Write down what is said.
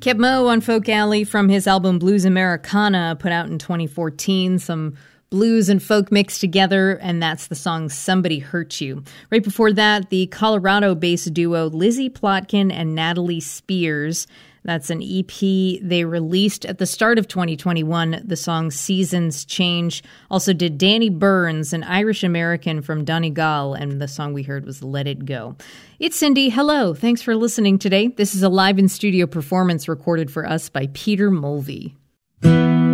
Keb Mo on Folk Alley from his album Blues Americana, put out in 2014. Some blues and folk mixed together, and that's the song Somebody Hurt You. Right before that, the Colorado-based duo Lizzie Plotkin and Natalie Spears. That's an EP they released at the start of 2021, the song Seasons Change. Also did Danny Burns, an Irish-American from Donegal, and the song we heard was Let It Go. It's Cindy. Hello. Thanks for listening today. This is a live in-studio performance recorded for us by Peter Mulvey.